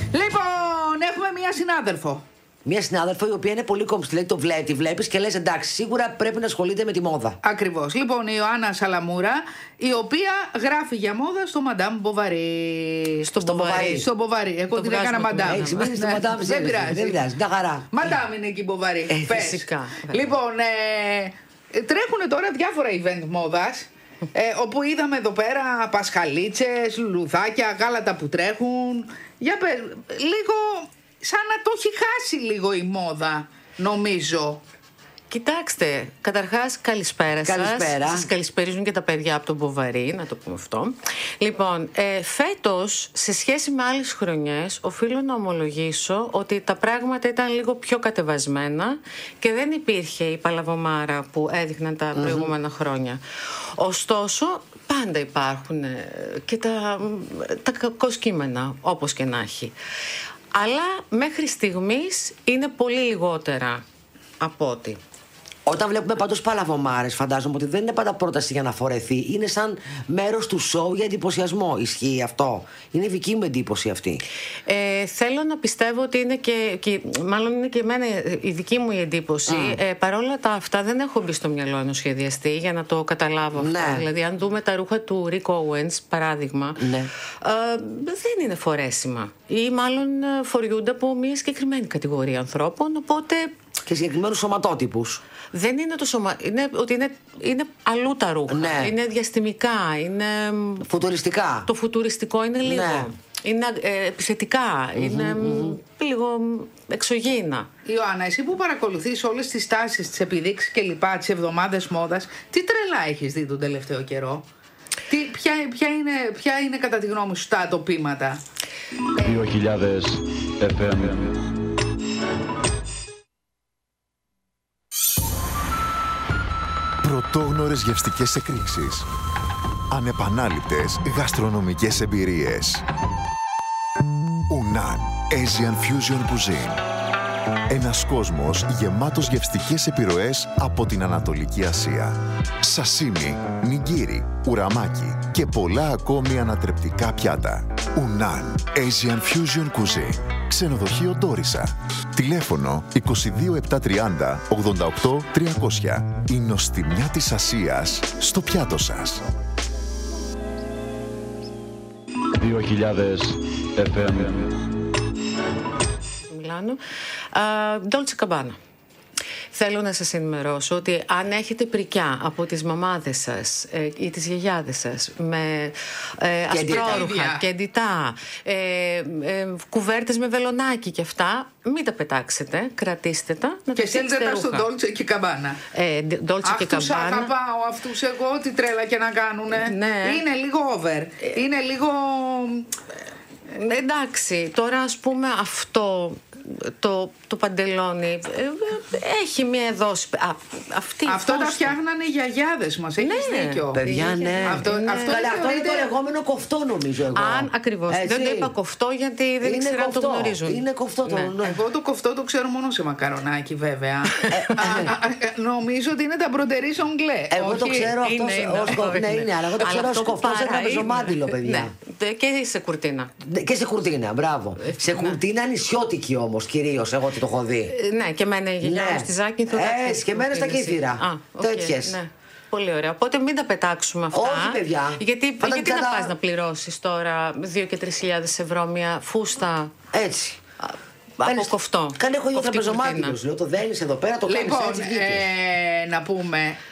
Λοιπόν, έχουμε μία συνάδελφο. Μια συνάδελφο η οποία είναι πολύ κόμψη. Δηλαδή τη βλέπεις και λες εντάξει, σίγουρα πρέπει να ασχολείται με τη μόδα. Ακριβώς. Λοιπόν, η Ιωάννα Σαλαμούρα, η οποία γράφει για μόδα στο Μαντάμ Μποβαρί. Στο Μποβαρί. Εγώ την έκανα Μαντάμ. Δεν πειράζει. Μια χαρά. Μαντάμ είναι εκεί Μποβαρί. Φυσικά. Λοιπόν, τρέχουν τώρα διάφορα event μόδας. Όπου είδαμε εδώ πέρα πασχαλίτσες, λουλουδάκια, γάλατα που τρέχουν. Για πες, λίγο σαν να το έχει χάσει λίγο η μόδα, νομίζω. Κοιτάξτε, καταρχάς καλησπέρα σας. Σας καλησπερίζουν και τα παιδιά από τον Μποβαρί, να το πούμε αυτό. Λοιπόν, φέτος, σε σχέση με άλλες χρονιές, οφείλω να ομολογήσω ότι τα πράγματα ήταν λίγο πιο κατεβασμένα και δεν υπήρχε η παλαβομάρα που έδειχναν τα προηγούμενα χρόνια. Ωστόσο, πάντα υπάρχουν και τα κακοσκήμενα, όπως και να έχει. Αλλά μέχρι στιγμής είναι πολύ λιγότερα από ό,τι. Όταν βλέπουμε πάντως παλαβομάρες, φαντάζομαι ότι δεν είναι πάντα πρόταση για να φορεθεί. Είναι σαν μέρος του σοου για εντυπωσιασμό. Ισχύει αυτό? Είναι η δική μου εντύπωση αυτή. Θέλω να πιστεύω ότι είναι και μάλλον είναι και εμένα η δική μου η εντύπωση. Παρόλα τα αυτά δεν έχω μπει στο μυαλό ενός σχεδιαστή για να το καταλάβω αυτό. Ναι. Δηλαδή αν δούμε τα ρούχα του Rick Owens, παράδειγμα, δεν είναι φορέσιμα. Ή μάλλον φοριούνται από μια συγκεκριμένη κατηγορία ανθρώπων, οπότε... Και συγκεκριμένους σωματότυπους. Δεν είναι το σωμα... είναι ότι είναι αλλού τα ρούχα. Ναι. Είναι διαστημικά, είναι... Φουτουριστικά. Το φουτουριστικό είναι λίγο. Ναι. Είναι επιθετικά, είναι λίγο εξωγήινα. Ιωάννα, εσύ που παρακολουθείς όλες τις τάσεις, τις επιδείξεις και λοιπά, τις εβδομάδες μόδας, τι τρελά έχεις δει τον τελευταίο καιρό? Ποια είναι κατά τη γνώμη σου τα ατοπήματα? 2000 FM. Πρωτόγνωρες γευστικές εκρήξεις. Ανεπανάληπτες γαστρονομικές εμπειρίες. Unan Asian Fusion Cuisine. Ένας κόσμος γεμάτος γευστικές επιρροές από την Ανατολική Ασία. Σασίμι, νιγκίρι, ουραμάκι και πολλά ακόμη ανατρεπτικά πιάτα. Unan Asian Fusion Cuisine. Ξενοδοχείο Ντόρισα. Τηλέφωνο 22730 88 300. Η νοστιμιά της Ασίας στο πιάτο σας. 2000 FM. Μιλάνο. Dolce Gabbana. Θέλω να σας ενημερώσω ότι αν έχετε πρικιά από τις μαμάδες σας ή τις γιαγιάδες σας με ασπρόρουχα και εντυτά, κουβέρτες με βελονάκι και αυτά, μην τα πετάξετε, κρατήστε τα. Και στείλτε τα στο Dolce και Gabbana. Αυτούς αγαπάω, αυτούς εγώ, τι τρέλα και να κάνουνε. Ναι. Είναι λίγο over. Είναι λίγο... Εντάξει, τώρα ας πούμε αυτό... Το παντελόνι έχει μια δόση. Αυτό τα φτιάχνανε οι γιαγιάδες μας. Έχεις δίκιο. Παιδιά, ναι. Αυτό είναι το λεγόμενο κοφτό, νομίζω εγώ. Ακριβώς. Δεν το είπα κοφτό γιατί δεν ήξερα αν το γνωρίζουν. Είναι κοφτό το. Εγώ το κοφτό το ξέρω μόνο σε μακαρονάκι, βέβαια. Νομίζω ότι είναι τα μπροντερί ογκλέ. Εγώ το ξέρω αυτό. Ναι, είναι, αλλά εγώ το ξέρω ως κοφτό σε ένα μεζομάντιλο, παιδιά. Και σε κουρτίνα. Και σε κουρτίνα, μπράβο. Σε κουρτίνα νησιώτικη όμως, κυρίως, εγώ τι το έχω δει. Ναι, και εμένα η γιαγιά μου στη Ζάκυνθο. Και εμένα στα Κύθυρα. Τέτοιες. Πολύ ωραία. Οπότε μην τα πετάξουμε αυτά. Όχι, παιδιά. Γιατί να πας να πληρώσεις τώρα 2 και 3 χιλιάδες ευρώ μια φούστα. Έτσι. Από κοφτό. Κάνε έχω δύο τραπεζομάτιλους. Λέω το δένεις εδώ πέρα, το κάνεις έτσι. Να πούμε